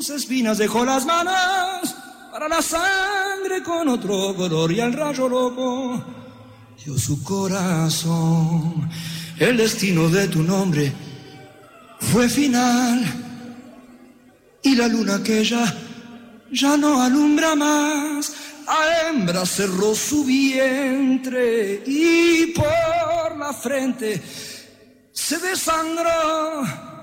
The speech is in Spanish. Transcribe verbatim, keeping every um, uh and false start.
espinas dejó las manos para la sangre con otro color y al rayo loco dio su corazón. El destino de tu nombre fue final y la luna aquella ya no alumbra más. La hembra cerró su vientre y por la frente se desangró